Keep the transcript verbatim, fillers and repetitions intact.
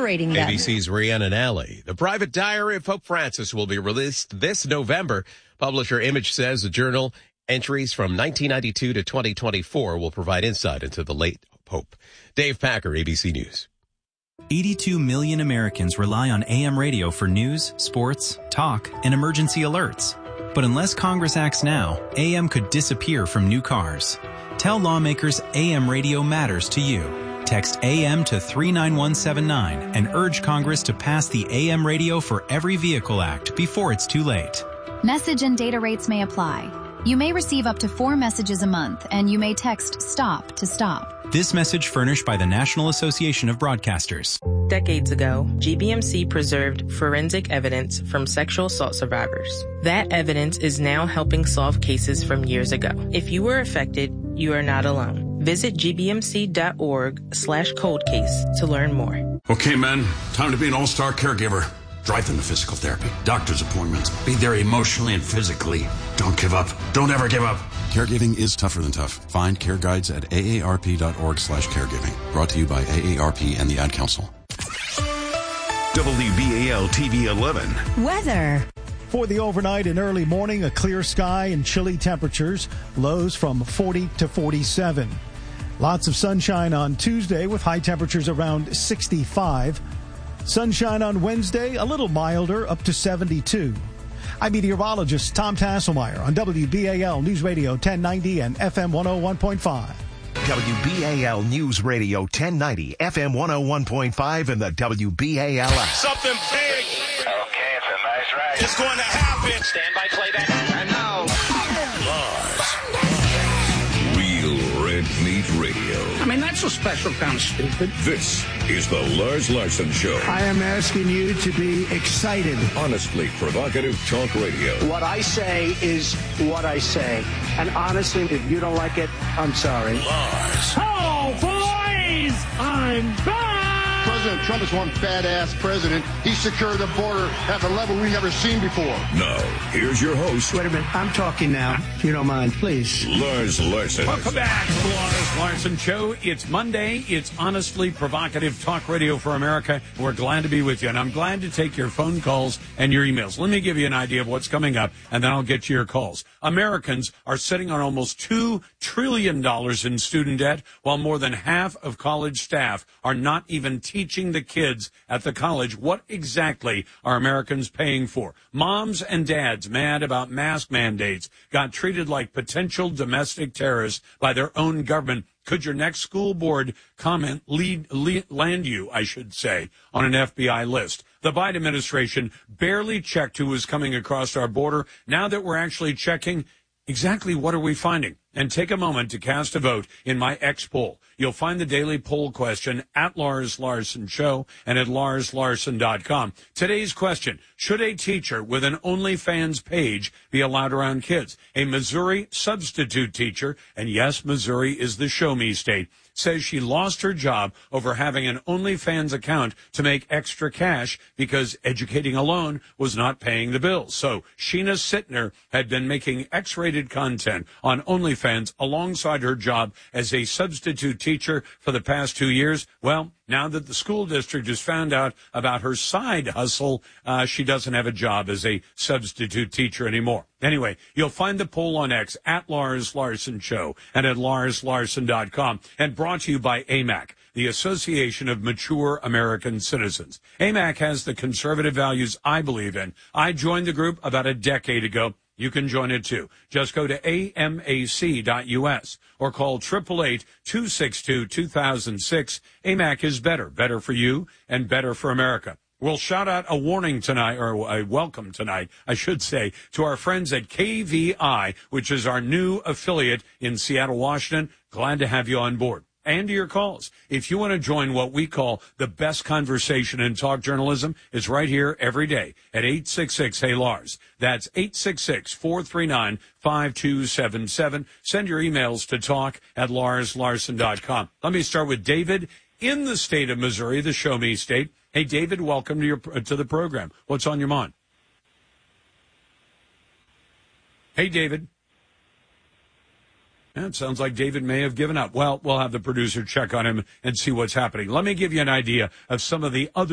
liberating them. A B C's Rhiannon Alley. The Private Diary of Pope Francis will be released this November. Publisher Image says the journal entries from nineteen ninety-two to twenty twenty-four will provide insight into the late Pope. Dave Packer, A B C News. eighty-two million Americans rely on A M radio for news, sports, talk, and emergency alerts. But unless Congress acts now, A M could disappear from new cars. Tell lawmakers A M radio matters to you. Text A M to three nine one seven nine and urge Congress to pass the A M Radio for Every Vehicle Act before it's too late. Message and data rates may apply. You may receive up to four messages a month, and you may text STOP to stop. This message furnished by the National Association of Broadcasters. Decades ago, G B M C preserved forensic evidence from sexual assault survivors. That evidence is now helping solve cases from years ago. If you were affected, you are not alone. Visit gbmc.org slash cold case to learn more. Okay, men, time to be an all-star caregiver. Drive them to physical therapy, doctor's appointments. Be there emotionally and physically. Don't give up. Don't ever give up. Caregiving is tougher than tough. Find care guides at aarp.org slash caregiving. Brought to you by A A R P and the Ad Council. W B A L T V eleven. Weather. For the overnight and early morning, a clear sky and chilly temperatures. Lows from forty to forty-seven. Lots of sunshine on Tuesday with high temperatures around sixty-five. Sunshine on Wednesday, a little milder, up to seventy-two. I'm meteorologist Tom Tasselmeyer on W B A L News Radio ten ninety and F M one oh one point five. W B A L News Radio ten ninety, F M one oh one point five, and the W B A L app. Something big. Okay, it's a nice ride. It's going to happen. Stand by playback. And now, Lars. Real Red Meat Radio. I mean, that's a special kind of stupid. This is the Lars Larson Show. I am asking you to be excited. Honestly provocative talk radio. What I say is what I say. And honestly, if you don't like it, I'm sorry. Lars. Oh, boys! I'm back! President Trump is one fat-ass president. He secured the border at a level we've never seen before. Now, here's your host. Wait a minute. I'm talking now. If you don't mind, please. Lars Larson. Welcome back to the Lars Larson Show. It's Monday. It's honestly provocative talk radio for America. We're glad to be with you, and I'm glad to take your phone calls and your emails. Let me give you an idea of what's coming up, and then I'll get to your calls. Americans are sitting on almost two trillion dollars in student debt, while more than half of college staff are not even teaching the kids at the college. What exactly are Americans paying for? Moms and dads mad about mask mandates got treated like potential domestic terrorists by their own government. Could your next school board comment lead, lead, land you, I should say, on an F B I list? The Biden administration barely checked who was coming across our border. Now that we're actually checking, exactly what are we finding? And take a moment to cast a vote in my X poll. You'll find the daily poll question at Lars Larson Show and at lars larson dot com. Today's question, should a teacher with an OnlyFans page be allowed around kids? A Missouri substitute teacher, and yes, Missouri is the show me state, says she lost her job over having an OnlyFans account to make extra cash because educating alone was not paying the bills. So Sheena Sittner had been making X-rated content on OnlyFans alongside her job as a substitute teacher for the past two years. Well, now that the school district has found out about her side hustle, uh, she doesn't have a job as a substitute teacher anymore. Anyway, you'll find the poll on X at Lars Larson Show and at lars larson dot com, and brought to you by A M A C, the Association of Mature American Citizens. A M A C has the conservative values I believe in. I joined the group about a decade ago. You can join it too. Just go to A M A C dot U S or call eight eight eight, two six two, two thousand six. A M A C is better, better for you and better for America. We'll shout out a warning tonight, or a welcome tonight, I should say, to our friends at K V I, which is our new affiliate in Seattle, Washington. Glad to have you on board. And to your calls. If you want to join what we call the best conversation in talk journalism, it's right here every day at eight six six, hey Lars. That's eight six six, four three nine, five two seven seven. Send your emails to talk at lars larson dot com. Let me start with David in the state of Missouri, the show me state. Hey, David, welcome to your to the program. What's on your mind? Hey, David. It sounds like David may have given up. Well, we'll have the producer check on him and see what's happening. Let me give you an idea of some of the other